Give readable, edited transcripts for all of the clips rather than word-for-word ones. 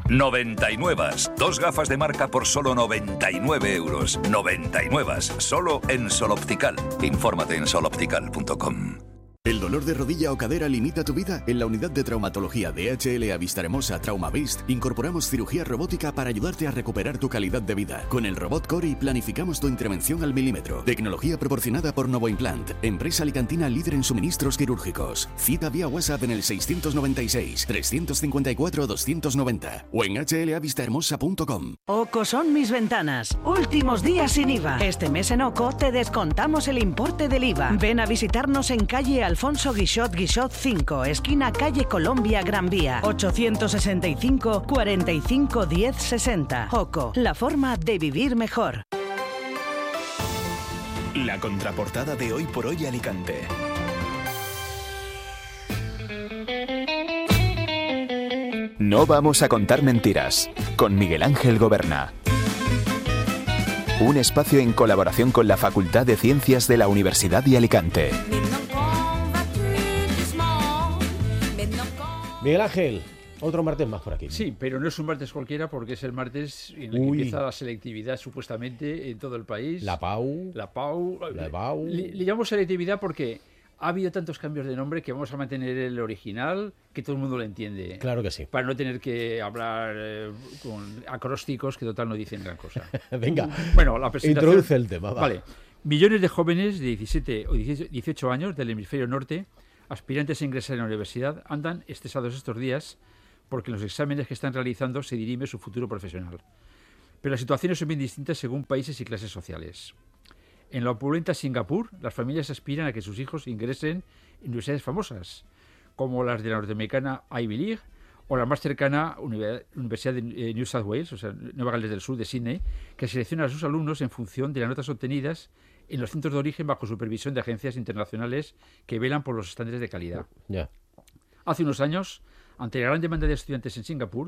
99. Dos gafas de marca por solo 99 euros. 99. Solo en Sol Optical. Infórmate en soloptical.com. ¿El dolor de rodilla o cadera limita tu vida? En la unidad de traumatología de HLA Vistahermosa TraumaVist incorporamos cirugía robótica para ayudarte a recuperar tu calidad de vida. Con el robot Cori planificamos tu intervención al milímetro. Tecnología proporcionada por Novoimplant, empresa alicantina líder en suministros quirúrgicos. Cita vía WhatsApp en el 696 354 290 o en hlavistahermosa.com. OCO son mis ventanas. Últimos días sin IVA. Este mes en OCO te descontamos el importe del IVA. Ven a visitarnos en calle Alfonso Guixot 5, esquina calle Colombia Gran Vía, 865 45 10 60. OCO, la forma de vivir mejor. La contraportada de Hoy por Hoy Alicante. No vamos a contar mentiras, con Miguel Ángel Goberna. Un espacio en colaboración con la Facultad de Ciencias de la Universidad de Alicante. Miguel Ángel, otro martes más por aquí. Sí, pero no es un martes cualquiera porque es el martes en el que empieza la selectividad supuestamente en todo el país. La PAU. Le llamamos selectividad porque ha habido tantos cambios de nombre que vamos a mantener el original, que todo el mundo lo entiende. Claro que sí. Para no tener que hablar con acrósticos que total no dicen gran cosa. Venga, bueno, la presentación, introduce el tema. Vale. Millones de jóvenes de 17 o 18 años del hemisferio norte, aspirantes a ingresar en la universidad, andan estresados estos días porque en los exámenes que están realizando se dirime su futuro profesional. Pero las situaciones son bien distintas según países y clases sociales. En la opulenta Singapur, las familias aspiran a que sus hijos ingresen en universidades famosas, como las de la norteamericana Ivy League o la más cercana Universidad de New South Wales, o sea, Nueva Gales del Sur de Sydney, que selecciona a sus alumnos en función de las notas obtenidas en los centros de origen bajo supervisión de agencias internacionales que velan por los estándares de calidad. Yeah. Hace unos años, ante la gran demanda de estudiantes en Singapur,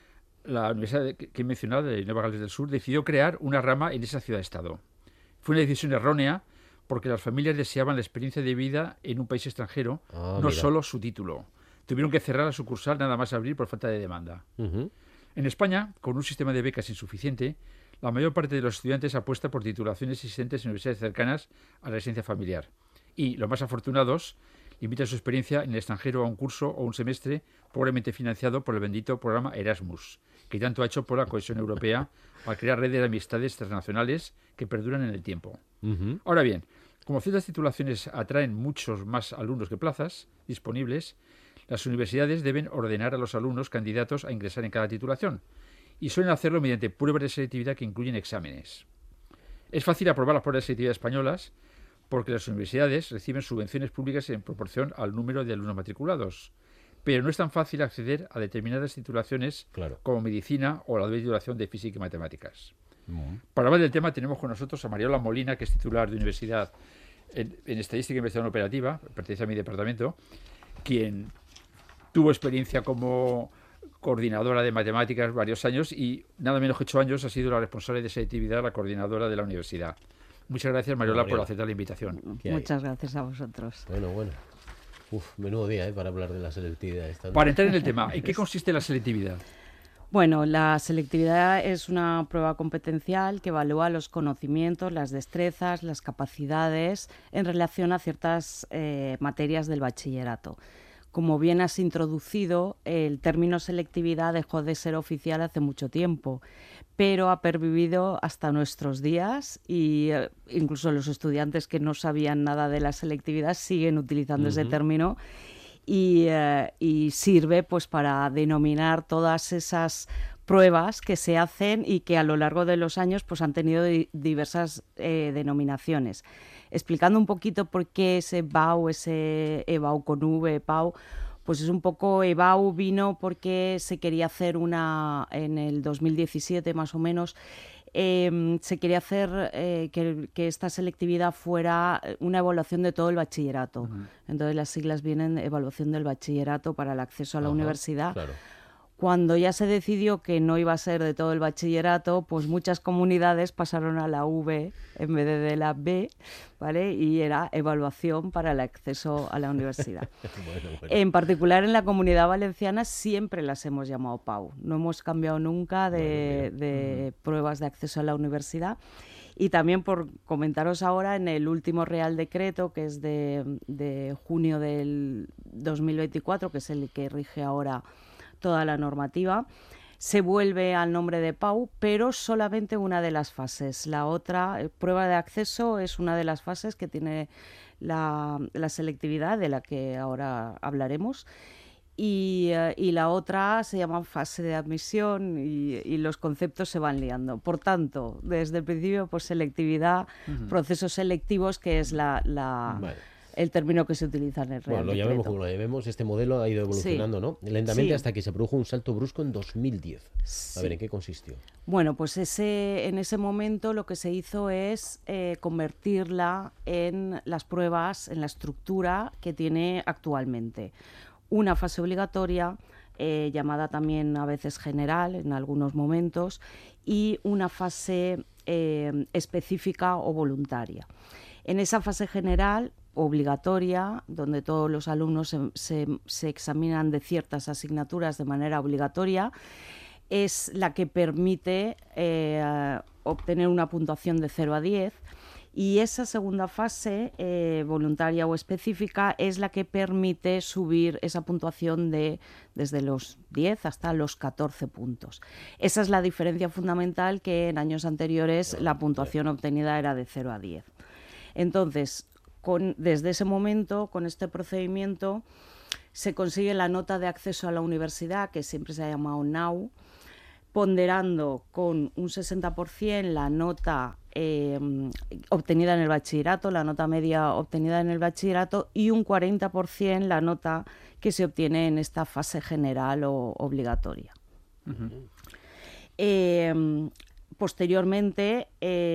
la universidad que he mencionado, de Nueva Gales del Sur, decidió crear una rama en esa ciudad-estado. Fue una decisión errónea porque las familias deseaban la experiencia de vida en un país extranjero, no solo su título. Tuvieron que cerrar la sucursal nada más abrir por falta de demanda. Uh-huh. En España, con un sistema de becas insuficiente, la mayor parte de los estudiantes apuesta por titulaciones existentes en universidades cercanas a la residencia familiar. Y los más afortunados limitan su experiencia en el extranjero a un curso o un semestre pobremente financiado por el bendito programa Erasmus, que tanto ha hecho por la cohesión europea al crear redes de amistades transnacionales que perduran en el tiempo. Uh-huh. Ahora bien, como ciertas titulaciones atraen muchos más alumnos que plazas disponibles, las universidades deben ordenar a los alumnos candidatos a ingresar en cada titulación y suelen hacerlo mediante pruebas de selectividad que incluyen exámenes. Es fácil aprobar las pruebas de selectividad españolas porque las universidades reciben subvenciones públicas en proporción al número de alumnos matriculados, pero no es tan fácil acceder a determinadas titulaciones como medicina o la doble titulación de física y matemáticas. Para hablar del tema tenemos con nosotros a Mariola Molina, que es titular de universidad en Estadística e Investigación Operativa, pertenece a mi departamento, quien tuvo experiencia como coordinadora de matemáticas varios años y nada menos que 8 años ha sido la responsable de selectividad, la coordinadora de la universidad. Muchas gracias, Mariola, por aceptar la invitación. Muchas gracias a vosotros. Bueno. Menudo día para hablar de la selectividad. Para entrar en el tema, ¿en qué consiste la selectividad? Bueno, la selectividad es una prueba competencial que evalúa los conocimientos, las destrezas, las capacidades en relación a ciertas materias del bachillerato. Como bien has introducido, el término selectividad dejó de ser oficial hace mucho tiempo, pero ha pervivido hasta nuestros días y incluso los estudiantes que no sabían nada de la selectividad siguen utilizando ese término y sirve pues para denominar todas esas pruebas que se hacen y que a lo largo de los años pues han tenido diversas denominaciones. Explicando un poquito por qué ese BAU, ese EBAU con V, PAU, pues es un poco, EBAU vino porque se quería hacer en el 2017 más o menos, se quería hacer que esta selectividad fuera una evaluación de todo el bachillerato. Entonces las siglas vienen evaluación del bachillerato para el acceso a la universidad. Claro. Cuando ya se decidió que no iba a ser de todo el bachillerato, pues muchas comunidades pasaron a la V en vez de la B, ¿vale? Y era evaluación para el acceso a la universidad. Bueno. En particular en la Comunidad Valenciana siempre las hemos llamado PAU. No hemos cambiado nunca de pruebas de acceso a la universidad. Y también por comentaros ahora, en el último Real Decreto, que es de junio del 2024, que es el que rige ahora toda la normativa, se vuelve al nombre de PAU, pero solamente una de las fases. La otra, prueba de acceso, es una de las fases que tiene la selectividad, de la que ahora hablaremos, y la otra se llama fase de admisión y los conceptos se van liando. Por tanto, desde el principio, pues selectividad, procesos selectivos, que es el término que se utiliza en el Real Decreto. Lo llamemos como lo llamemos, este modelo ha ido evolucionando, ¿no? Lentamente, hasta que se produjo un salto brusco en 2010. A ver, ¿en qué consistió? Bueno, pues en ese momento lo que se hizo es convertirla en las pruebas, en la estructura que tiene actualmente. Una fase obligatoria, llamada también a veces general en algunos momentos, y una fase específica o voluntaria. En esa fase general, obligatoria, donde todos los alumnos se examinan de ciertas asignaturas de manera obligatoria, es la que permite obtener una puntuación de 0 a 10, y esa segunda fase, voluntaria o específica, es la que permite subir esa puntuación desde los 10 hasta los 14 puntos. Esa es la diferencia fundamental, que en años anteriores la puntuación obtenida era de 0 a 10. Entonces, desde ese momento, con este procedimiento, se consigue la nota de acceso a la universidad, que siempre se ha llamado NAU, ponderando con un 60% la nota obtenida en el bachillerato, la nota media obtenida en el bachillerato, y un 40% la nota que se obtiene en esta fase general o obligatoria. Posteriormente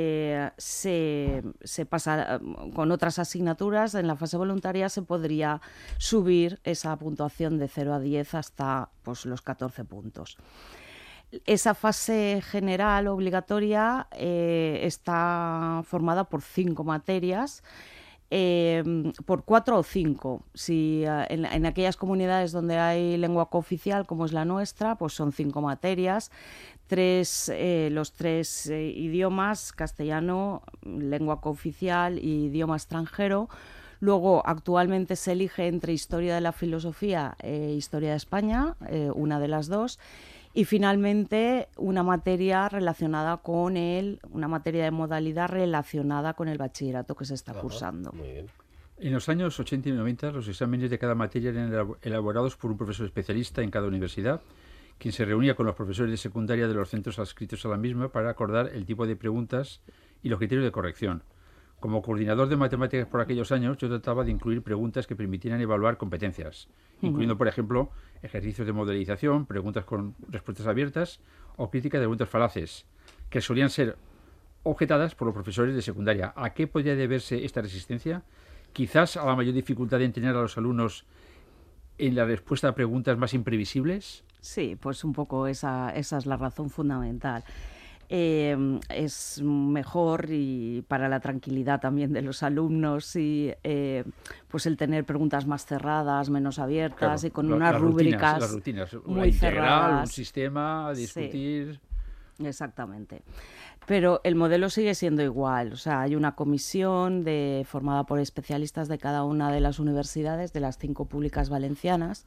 se pasa con otras asignaturas. En la fase voluntaria se podría subir esa puntuación de 0 a 10 hasta pues, los 14 puntos. Esa fase general obligatoria está formada por 5 materias, por 4 o 5. Si en aquellas comunidades donde hay lengua cooficial, como es la nuestra, pues son 5 materias. Los tres idiomas, castellano, lengua cooficial y idioma extranjero. Luego, actualmente se elige entre historia de la filosofía e historia de España, una de las dos. Y finalmente, una materia relacionada con una materia de modalidad relacionada con el bachillerato que se está cursando. Muy bien. En los años 80 y 90, los exámenes de cada materia eran elaborados por un profesor especialista en cada universidad, quien se reunía con los profesores de secundaria de los centros adscritos a la misma para acordar el tipo de preguntas y los criterios de corrección. Como coordinador de matemáticas por aquellos años, yo trataba de incluir preguntas que permitieran evaluar competencias, incluyendo, por ejemplo, ejercicios de modelización, preguntas con respuestas abiertas o crítica de argumentos falaces, que solían ser objetadas por los profesores de secundaria. ¿A qué podría deberse esta resistencia? Quizás a la mayor dificultad de entrenar a los alumnos en la respuesta a preguntas más imprevisibles. Sí, pues un poco esa es la razón fundamental. Es mejor, y para la tranquilidad también de los alumnos, y pues el tener preguntas más cerradas, menos abiertas, claro, y con unas rúbricas las rutinas, muy la integral, cerradas. Un sistema a discutir. Sí, exactamente. Pero el modelo sigue siendo igual. O sea, hay una comisión formada por especialistas de cada una de las universidades, de las 5 públicas valencianas,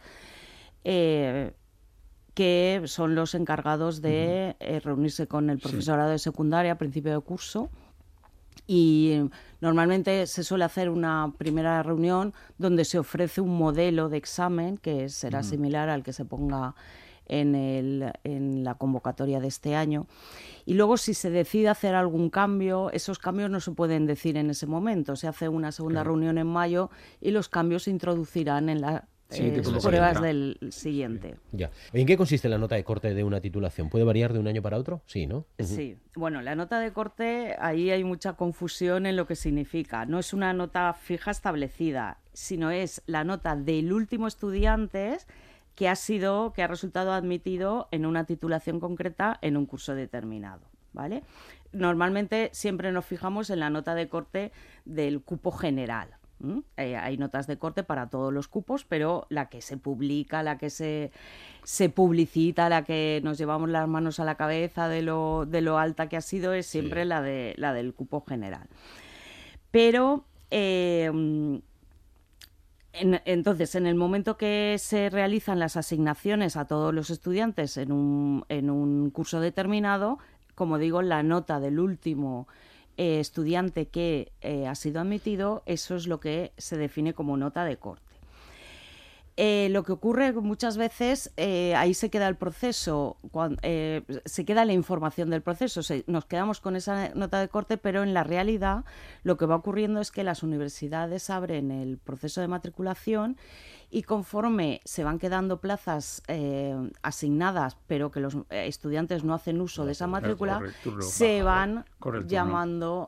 que son los encargados de reunirse con el profesorado de secundaria a principio de curso, y normalmente se suele hacer una primera reunión donde se ofrece un modelo de examen que será similar al que se ponga en la convocatoria de este año, y luego si se decide hacer algún cambio, esos cambios no se pueden decir en ese momento. Se hace una segunda reunión en mayo y los cambios se introducirán en las pruebas del siguiente. Ya. ¿En qué consiste la nota de corte de una titulación? ¿Puede variar de un año para otro? Sí, ¿no? Sí. Bueno, la nota de corte, ahí hay mucha confusión en lo que significa. No es una nota fija establecida, sino es la nota del último estudiante que ha resultado admitido en una titulación concreta en un curso determinado, ¿vale? Normalmente siempre nos fijamos en la nota de corte del cupo general. Hay notas de corte para todos los cupos, pero la que se publica, la que se publicita, la que nos llevamos las manos a la cabeza de lo alta que ha sido, es siempre la del cupo general. Pero entonces, en el momento que se realizan las asignaciones a todos los estudiantes en un curso determinado, como digo, la nota del último estudiante que ha sido admitido, eso es lo que se define como nota de corte. Lo que ocurre muchas veces, ahí se queda el proceso, se queda la información del proceso, nos quedamos con esa nota de corte, pero en la realidad lo que va ocurriendo es que las universidades abren el proceso de matriculación y conforme se van quedando plazas asignadas, pero que los estudiantes no hacen uso de esa matrícula, se van llamando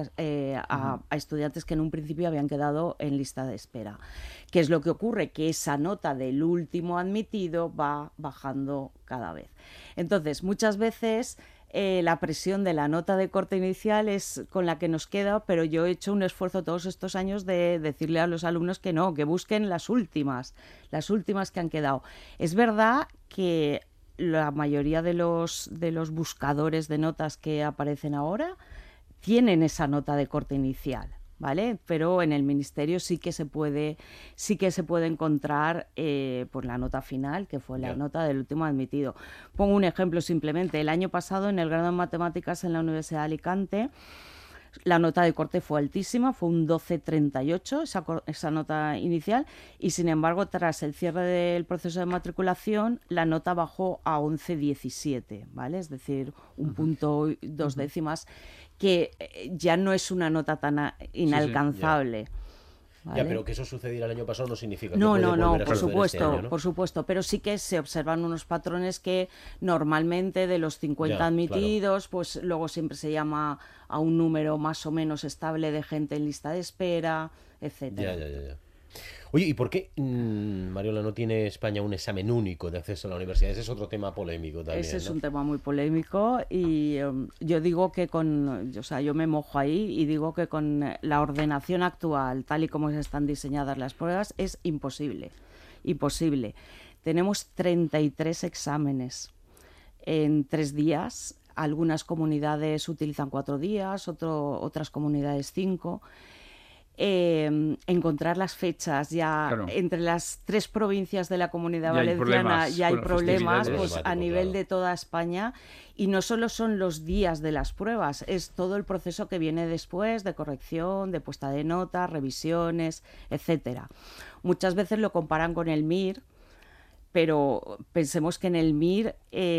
a estudiantes que en un principio habían quedado en lista de espera. ¿Qué es lo que ocurre? Que esa nota del último admitido va bajando cada vez. Entonces, muchas veces la presión de la nota de corte inicial es con la que nos queda, pero yo he hecho un esfuerzo todos estos años de decirle a los alumnos que no, que busquen las últimas que han quedado. Es verdad que la mayoría de los buscadores de notas que aparecen ahora tienen esa nota de corte inicial, ¿vale? Pero en el ministerio sí que se puede encontrar pues la nota final, que fue la nota del último admitido. Pongo un ejemplo simplemente. El año pasado, en el grado en matemáticas en la Universidad de Alicante, la nota de corte fue altísima, fue un 12,38 esa nota inicial, y sin embargo, tras el cierre del proceso de matriculación, la nota bajó a 11,17, ¿vale? Es decir, un punto, 2 décimas, que ya no es una nota tan inalcanzable. Sí, ¿vale? Ya, pero que eso sucediera el año pasado no significa que no, por supuesto, por supuesto, pero sí que se observan unos patrones que normalmente de los 50 admitidos, claro, pues luego siempre se llama a un número más o menos estable de gente en lista de espera, etcétera. Ya. Oye, ¿y por qué, Mariola, no tiene España un examen único de acceso a la universidad? Ese es otro tema polémico también. Ese es un tema muy polémico y yo digo que yo me mojo ahí y digo que con la ordenación actual, tal y como están diseñadas las pruebas, es imposible. Tenemos 33 exámenes en 3 días. Algunas comunidades utilizan 4 días, otras comunidades 5. Encontrar las fechas entre las 3 provincias de la Comunidad Valenciana ya hay problemas pues, a nivel de toda España, y no solo son los días de las pruebas, es todo el proceso que viene después de corrección, de puesta de notas, revisiones, etcétera. Muchas veces lo comparan con el MIR, pero pensemos que en el MIR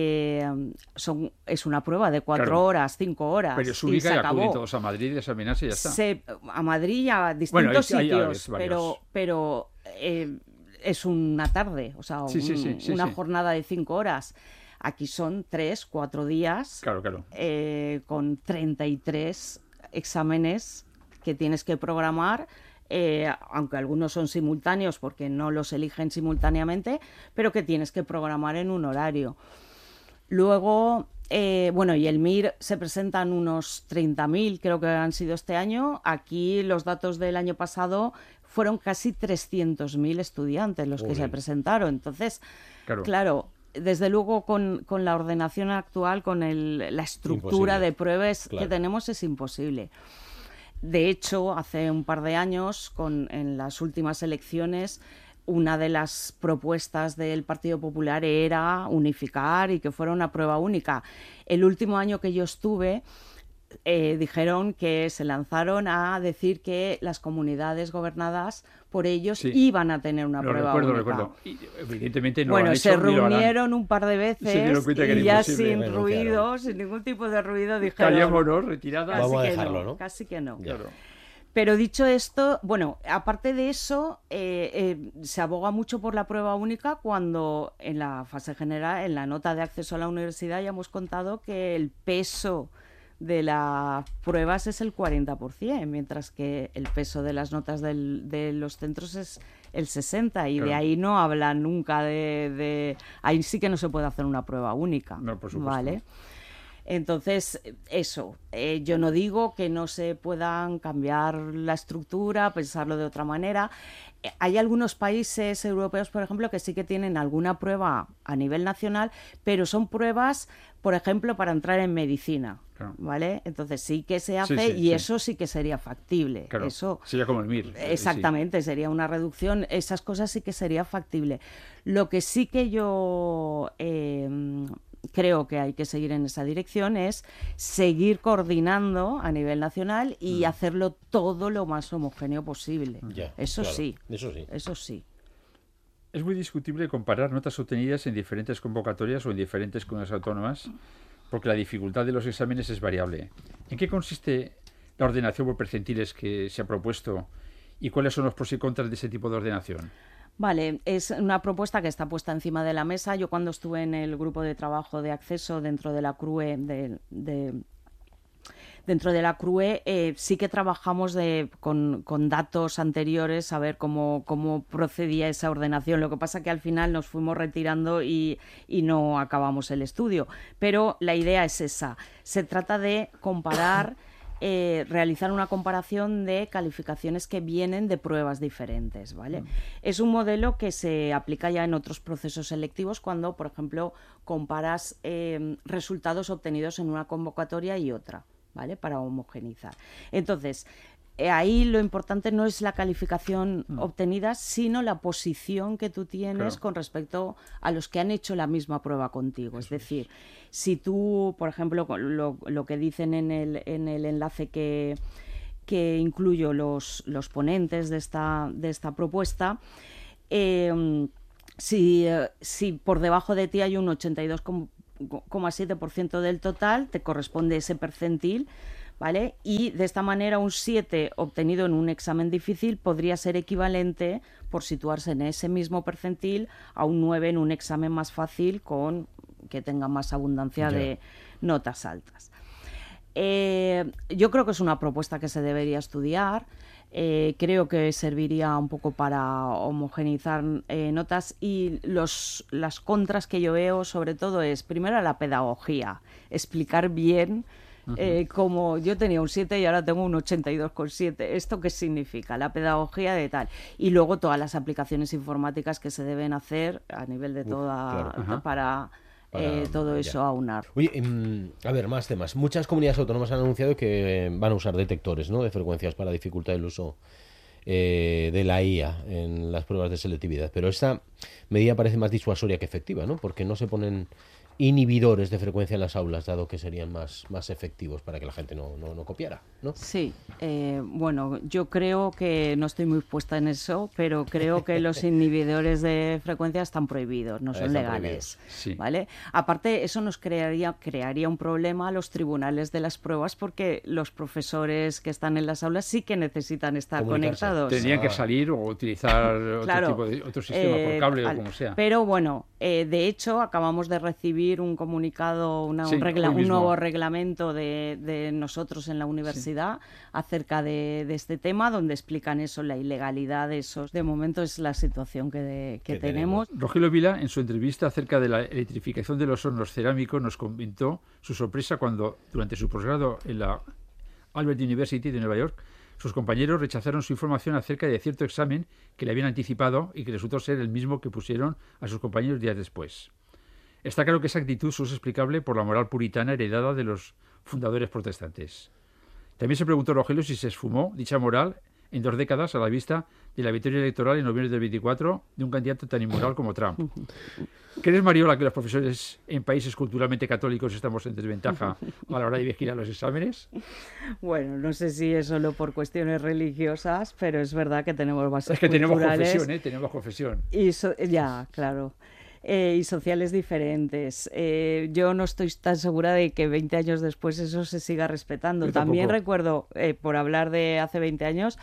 es una prueba de 4 horas, 5 horas. Pero se ubica y acuden todos a Madrid, examinarse y ya está. A Madrid y a distintos sitios, pero es una tarde, o sea, una jornada de 5 horas. Aquí son 3, 4 días, con 33 exámenes que tienes que programar. Aunque algunos son simultáneos porque no los eligen simultáneamente, pero que tienes que programar en un horario. Luego, y el MIR se presentan unos 30.000, creo que han sido este año. Aquí los datos del año pasado fueron casi 300.000 estudiantes los que se presentaron. Entonces, claro, desde luego con la ordenación actual, con la estructura de pruebas que tenemos, es imposible. De hecho, hace un par de años, en las últimas elecciones, una de las propuestas del Partido Popular era unificar y que fuera una prueba única. El último año que yo estuve, dijeron que se lanzaron a decir que las comunidades gobernadas por ellos iban a tener una prueba única. Recuerdo. Y, evidentemente no lo han hecho, se reunieron un par de veces y ya sin ruido, sin ningún tipo de ruido, dijeron... Callémonos, retirada. Vamos a dejarlo, ¿no? Casi que no. Claro. Pero dicho esto, aparte de eso, se aboga mucho por la prueba única cuando en la fase general, en la nota de acceso a la universidad, ya hemos contado que el peso de las pruebas es el 40%, mientras que el peso de las notas de los centros es el 60 y Claro. de ahí no hablan nunca de... Ahí sí que no se puede hacer una prueba única. No, por supuesto. ¿Vale? Entonces, eso, yo no digo que no se puedan cambiar la estructura, pensarlo de otra manera. Hay algunos países europeos, por ejemplo, que sí que tienen alguna prueba a nivel nacional, pero son pruebas, por ejemplo, para entrar en medicina, Claro. ¿vale? Entonces sí que se hace Sí, y sí. eso sí que sería factible. Claro, Eso, sería como el MIR. exactamente, sería una reducción, esas cosas sí que sería factible. Lo que sí que yo creo que hay que seguir en esa dirección es seguir coordinando a nivel nacional y hacerlo todo lo más homogéneo posible. Ya, Eso claro, sí, eso sí. eso sí. Es muy discutible comparar notas obtenidas en diferentes convocatorias o en diferentes comunidades autónomas, porque la dificultad de los exámenes es variable. ¿En qué consiste la ordenación por percentiles que se ha propuesto y cuáles son los pros y contras de ese tipo de ordenación? Vale, es una propuesta que está puesta encima de la mesa. Yo cuando estuve en el grupo de trabajo de acceso dentro de la CRUE, dentro de la CRUE sí que trabajamos con datos anteriores a ver cómo procedía esa ordenación. Lo que pasa que al final nos fuimos retirando y no acabamos el estudio. Pero la idea es esa. Se trata de comparar, realizar una comparación de calificaciones que vienen de pruebas diferentes, ¿vale? Es un modelo que se aplica ya en otros procesos selectivos cuando, por ejemplo, comparas resultados obtenidos en una convocatoria y otra, ¿vale? Para homogeneizar. Entonces, ahí lo importante no es la calificación obtenida, sino la posición que tú tienes Claro. con respecto a los que han hecho la misma prueba contigo. Es decir, si tú, por ejemplo, lo que dicen en el enlace que incluyo los ponentes de esta propuesta, si por debajo de ti hay un 82,7% del total, te corresponde ese percentil, ¿vale? Y de esta manera un 7 obtenido en un examen difícil podría ser equivalente, por situarse en ese mismo percentil, a un 9 en un examen más fácil que tenga más abundancia de notas altas. Yo creo que es una propuesta que se debería estudiar. Creo que serviría un poco para homogeneizar notas y las contras que yo veo sobre todo es, primero, la pedagogía, explicar bien como yo tenía un 7 y ahora tengo un 82,7. ¿Esto qué significa? La pedagogía de tal. Y luego todas las aplicaciones informáticas que se deben hacer a nivel de toda... claro. para todo ya. eso aunar. Oye, a ver, más temas. Muchas comunidades autónomas han anunciado que van a usar detectores, ¿no?, de frecuencias para dificultar el uso de la IA en las pruebas de selectividad. Pero esta medida parece más disuasoria que efectiva, ¿no? Porque no se ponen inhibidores de frecuencia en las aulas, dado que serían más efectivos para que la gente no copiara, ¿no? Sí, bueno, yo creo que no estoy muy puesta en eso, pero creo que los inhibidores de frecuencia están prohibidos, no son Están legales, sí. ¿vale? Aparte, eso nos crearía un problema a los tribunales de las pruebas porque los profesores que están en las aulas sí que necesitan estar Comunicarse. conectados. Tendrían que salir o utilizar Claro, otro sistema por cable o como sea. Pero bueno, de hecho, acabamos de recibir un comunicado, Sí, un hoy mismo. nuevo reglamento de nosotros en la universidad acerca de este tema, donde explican eso, la ilegalidad de esos. De momento es la situación que tenemos. Rogelio Vila, en su entrevista acerca de la electrificación de los hornos cerámicos, nos comentó su sorpresa cuando, durante su posgrado en la Albert University de Nueva York, sus compañeros rechazaron su información acerca de cierto examen que le habían anticipado y que resultó ser el mismo que pusieron a sus compañeros días después. Está claro que esa actitud solo es explicable por la moral puritana heredada de los fundadores protestantes. También se preguntó Rogelio si se esfumó dicha moral en 2 décadas a la vista de la victoria electoral en noviembre del 24 de un candidato tan inmoral como Trump. ¿Crees, Mariola, que los profesores en países culturalmente católicos estamos en desventaja a la hora de vigilar los exámenes? Bueno, no sé si es solo por cuestiones religiosas, pero es verdad que tenemos bases Es que tenemos culturales confesión, tenemos confesión. y ya, claro. Y sociales diferentes. Yo no estoy tan segura de que 20 años después eso se siga respetando. Yo También tampoco. recuerdo, por hablar de hace 20 años,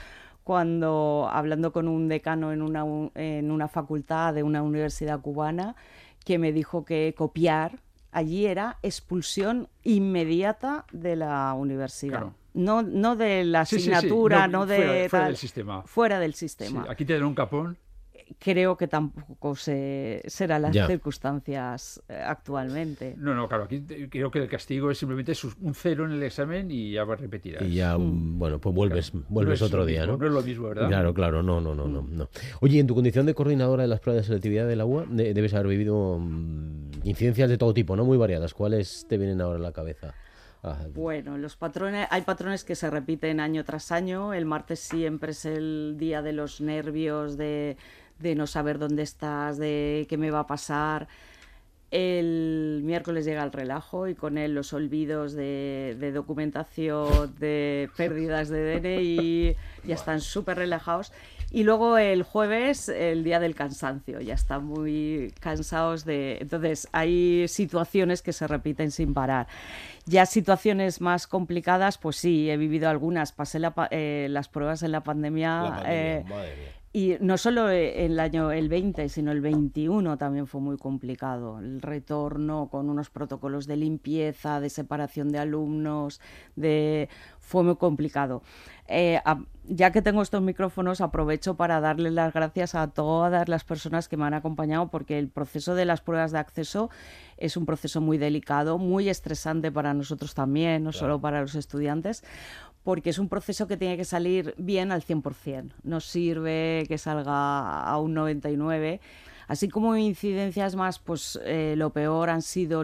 cuando hablando con un decano en una facultad de una universidad cubana, que me dijo que copiar allí era expulsión inmediata de la universidad. Claro. No de la Sí, sí, sí. asignatura, No, no de fuera tal, del sistema. fuera del sistema. Sí, aquí te dan un capón. creo que tampoco serán las circunstancias actualmente. No, claro, aquí creo que el castigo es simplemente un 0 en el examen y ya repetirás. Y ya, bueno, pues vuelves no otro día, mismo, ¿no? No es lo mismo, ¿verdad? Claro, no. Oye, en tu condición de coordinadora de las pruebas de selectividad de la UA, debes haber vivido incidencias de todo tipo, ¿no? Muy variadas. ¿Cuáles te vienen ahora a la cabeza? Bueno, hay patrones que se repiten año tras año. El martes siempre es el día de los nervios, de no saber dónde estás, de qué me va a pasar. El miércoles llega el relajo y con él los olvidos de documentación, de pérdidas de DNI, ya están súper relajados. Y luego el jueves, el día del cansancio, ya están muy cansados Entonces, hay situaciones que se repiten sin parar. Ya situaciones más complicadas, pues sí, he vivido algunas. Pasé las pruebas en la pandemia. Madre mía. Y no solo el año 20, sino el 21 también fue muy complicado. El retorno con unos protocolos de limpieza, de separación de alumnos, fue muy complicado. Ya que tengo estos micrófonos, aprovecho para darles las gracias a todas las personas que me han acompañado, porque el proceso de las pruebas de acceso es un proceso muy delicado, muy estresante para nosotros también, no solo para los estudiantes, porque es un proceso que tiene que salir bien al 100%. No sirve que salga a un 99%. Así como incidencias más, pues lo peor han sido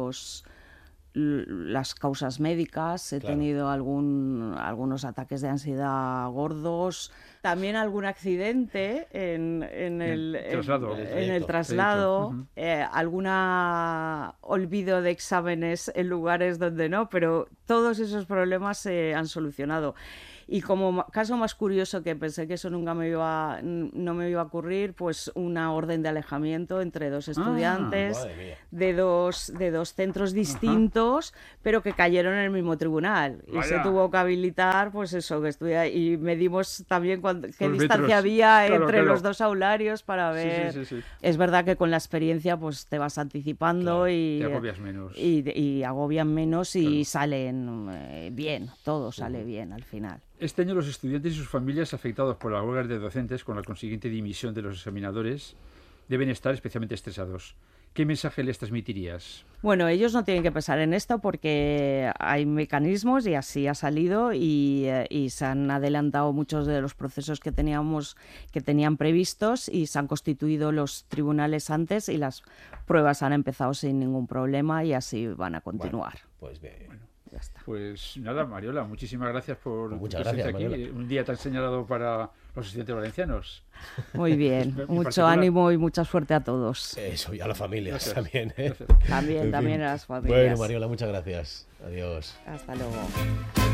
las causas médicas. He tenido algunos ataques de ansiedad gordos. También algún accidente en el traslado. Alguna olvido de exámenes en lugares donde no, pero todos esos problemas se han solucionado. Y como caso más curioso, que pensé que eso nunca no me iba a ocurrir, pues una orden de alejamiento entre dos estudiantes de dos centros distintos, pero que cayeron en el mismo tribunal. Y se tuvo que habilitar, pues eso, que estudia. Y medimos también qué distancia había entre los dos aularios para ver. Sí. Es verdad que con la experiencia pues te vas anticipando y te agobias menos. Y agobian menos y salen bien, todo sale bien al final. Este año los estudiantes y sus familias afectados por las huelgas de docentes, con la consiguiente dimisión de los examinadores, deben estar especialmente estresados. ¿Qué mensaje les transmitirías? Bueno, ellos no tienen que pensar en esto porque hay mecanismos y así ha salido y se han adelantado muchos de los procesos que tenían previstos y se han constituido los tribunales antes y las pruebas han empezado sin ningún problema y así van a continuar. Bueno, pues bien. Ya está. Pues nada, Mariola, muchísimas gracias por tu presencia aquí. Mariola. Un día tan señalado para los estudiantes valencianos. Muy bien, mucho ánimo y mucha suerte a todos. Eso, y a las familias también. También a las familias. Bueno, Mariola, muchas gracias. Adiós. Hasta luego.